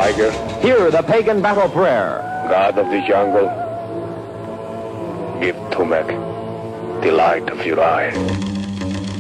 tiger. Hear the pagan battle prayer. God of the jungle, give Tumek the light of your eye.